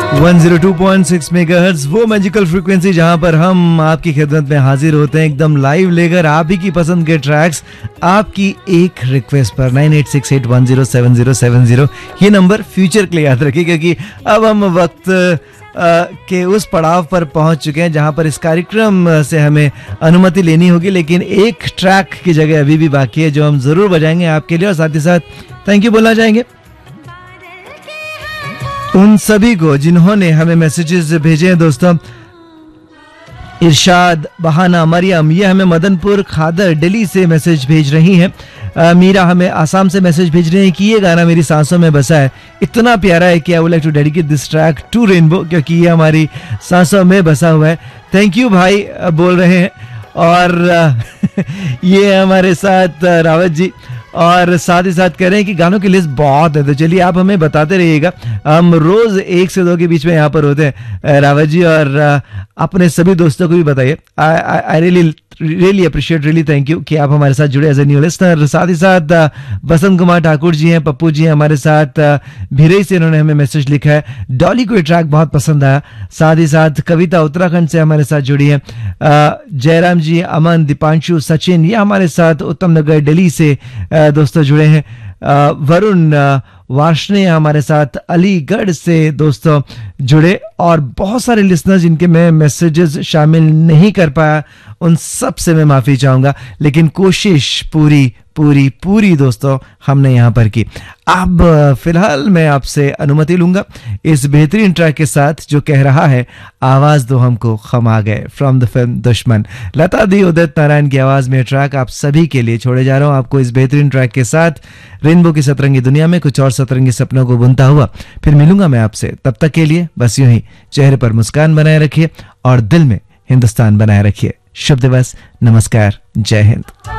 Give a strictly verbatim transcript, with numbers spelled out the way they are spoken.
एक सौ दो पॉइंट छह मेगाहर्ट्ज, वो मैजिकल फ्रीक्वेंसी जहां पर हम आपकी खिदमत में हाजिर होते हैं एकदम लाइव लेकर आप ही की पसंद के ट्रैक्स आपकी एक रिक्वेस्ट पर। Nine eight six eight one zero seven zero seven zero ये नंबर फ्यूचर के लिए याद रखिए, क्योंकि अब हम वक्त आ, के उस पड़ाव पर पहुंच चुके हैं जहां पर इस कार्यक्रम से हमें अनुमति लेनी होगी, लेकिन एक ट्रैक की जगह अभी भी बाकी है जो हम जरूर बजाएंगे आपके लिए। और साथ ही साथ थैंक यू बोलना चाहेंगे उन सभी को जिन्होंने हमें मैसेजेस भेजे हैं दोस्तों। इरशाद, बहाना, मरियम, ये हमें मदनपुर खादर दिल्ली से मैसेज भेज रही हैं। आ, मीरा हमें आसाम से मैसेज भेज रहे हैं कि ये गाना मेरी सांसों में बसा है, इतना प्यारा है कि I would like to dedicate this track to rainbow, क्योंकि ये हमारी सांसों में बसा हुआ है। थैंक यू भाई बोल रहे हैं। और ये हमारे साथ रावत जी, और साथ ही साथ कह रहे हैं कि गानों की लिस्ट बहुत है, तो चलिए आप हमें बताते रहिएगा, हम रोज एक से दो के बीच में यहाँ पर होते हैं रावत जी, और अपने सभी दोस्तों को भी बताइए। I really really appreciate, really thank you कि आप हमारे साथ जुड़े एज ए न्यू लिस्नर। साथ ही साथ बसंत कुमार ठाकुर जी हैं, पप्पू जी हैं हमारे साथ भिरई से, इन्होंने हमें मैसेज लिखा है, डॉली को ये ट्रैक बहुत पसंद आया। साथ ही साथ कविता उत्तराखंड से हमारे साथ जुड़ी है। जयराम जी, अमन, दीपांशु, सचिन, ये हमारे साथ उत्तम नगर दिल्ली से दोस्तों जुड़े हैं। वरुण वार्ष्णेय हमारे साथ अलीगढ़ से दोस्तों जुड़े, और बहुत सारे लिसनर्स जिनके मैं मैसेजेस शामिल नहीं कर पाया उन सब से मैं माफी चाहूंगा, लेकिन कोशिश पूरी पूरी पूरी दोस्तों हमने यहां पर की। अब फिलहाल मैं आपसे अनुमति लूंगा इस बेहतरीन ट्रैक के साथ जो कह रहा है, आवाज दो हमको खम आ गए, फ्रॉम द फिल्म दुश्मन। लता दी उदित नारायण की आवाज में ट्रैक आप सभी के लिए छोड़े जा रहा हूं। आपको इस बेहतरीन ट्रैक के साथ रेनबो की सतरंगी दुनिया में कुछ और सतरंगी सपनों को बुनता हुआ फिर मिलूंगा मैं आपसे। तब तक के लिए बस यूं ही चेहरे पर मुस्कान बनाए रखिए और दिल में हिंदुस्तान बनाए रखिए। शुभ दिवस, नमस्कार, जय हिंद।